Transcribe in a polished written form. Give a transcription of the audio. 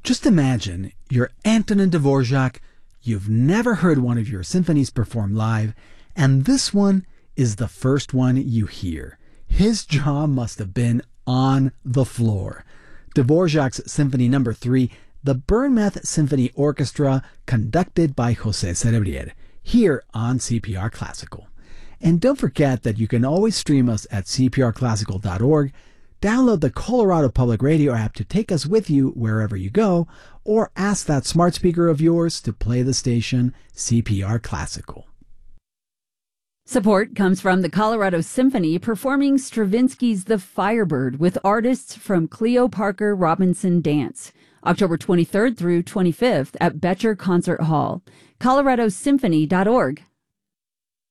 Just imagine you're Antonin Dvorak, you've never heard one of your symphonies performed live, and this one is the first one you hear. His jaw must have been on the floor. Dvorak's Symphony No. 3, the Burnmouth Symphony Orchestra, conducted by José Cerebrier, here on CPR Classical. And don't forget that you can always stream us at cprclassical.org, download the Colorado Public Radio app to take us with you wherever you go, or ask that smart speaker of yours to play the station CPR Classical. Support comes from the Colorado Symphony performing Stravinsky's The Firebird with artists from Cleo Parker Robinson Dance, October 23rd through 25th at Betcher Concert Hall. coloradosymphony.org.